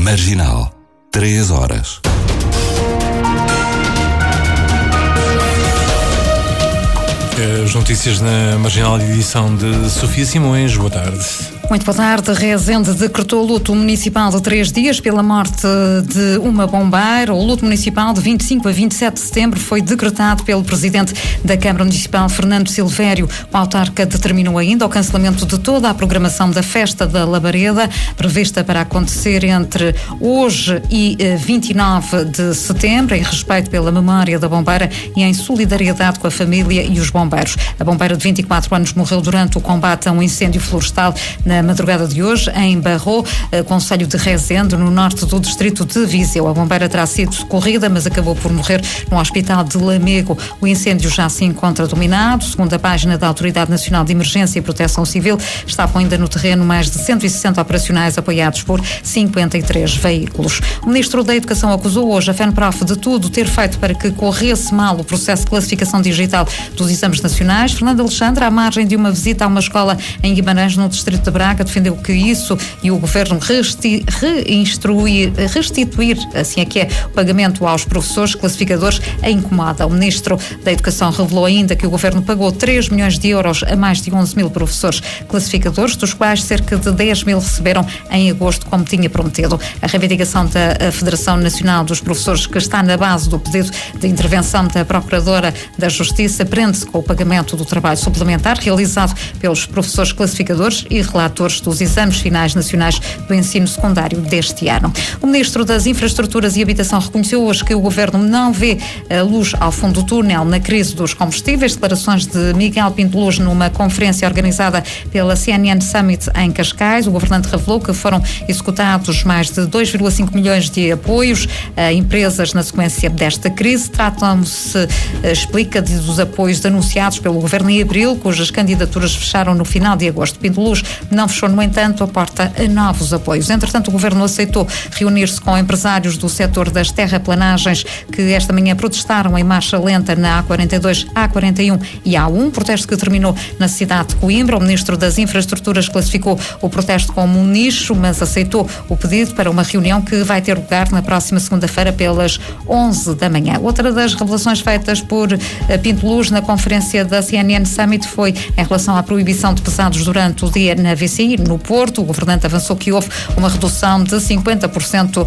Marginal, 3 horas. As notícias na Marginal, edição de Sofia Simões. Boa tarde. Muito boa tarde. Rezende decretou luto municipal de 3 dias pela morte de uma bombeira. O luto municipal de 25 a 27 de setembro foi decretado pelo presidente da Câmara Municipal, Fernando Silvério. O autarca determinou ainda o cancelamento de toda a programação da Festa da Labareda, prevista para acontecer entre hoje e 29 de setembro, em respeito pela memória da bombeira e em solidariedade com a família e os bombeiros. A bombeira de 24 anos morreu durante o combate a um incêndio florestal na madrugada de hoje, em Barro, concelho de Rezende, no norte do distrito de Viseu. A bombeira terá sido socorrida, mas acabou por morrer no hospital de Lamego. O incêndio já se encontra dominado. Segundo a página da Autoridade Nacional de Emergência e Proteção Civil, estavam ainda no terreno mais de 160 operacionais apoiados por 53 veículos. O Ministro da Educação acusou hoje a FENPROF de tudo ter feito para que corresse mal o processo de classificação digital dos exames nacionais. Fernando Alexandre, à margem de uma visita a uma escola em Guimarães, no distrito de Braga, defendeu que isso e o Governo restituir, assim é que é, o pagamento aos professores classificadores a incomoda. O Ministro da Educação revelou ainda que o Governo pagou 3 milhões de euros a mais de 11 mil professores classificadores, dos quais cerca de 10 mil receberam em agosto, como tinha prometido. A reivindicação da Federação Nacional dos Professores, que está na base do pedido de intervenção da Procuradora da Justiça, prende-se com o pagamento do trabalho suplementar realizado pelos professores classificadores e relatores dos exames finais nacionais do ensino secundário deste ano. O Ministro das Infraestruturas e Habitação reconheceu hoje que o Governo não vê a luz ao fundo do túnel na crise dos combustíveis. Declarações de Miguel Pinto Luz numa conferência organizada pela CNN Summit em Cascais. O governante revelou que foram executados mais de 2,5 milhões de apoios a empresas na sequência desta crise. Tratam-se, explica, dos apoios anunciados pelo Governo em abril, cujas candidaturas fecharam no final de agosto. Pinto Luz não fechou, no entanto, a porta a novos apoios. Entretanto, o Governo aceitou reunir-se com empresários do setor das terraplanagens que esta manhã protestaram em marcha lenta na A42, A41 e A1, protesto que terminou na cidade de Coimbra. O Ministro das Infraestruturas classificou o protesto como um nicho, mas aceitou o pedido para uma reunião que vai ter lugar na próxima segunda-feira pelas 11 da manhã. Outra das revelações feitas por Pinto Luz na conferência da CNN Summit foi em relação à proibição de pesados durante o dia na VCI, no Porto. O governante avançou que houve uma redução de 50%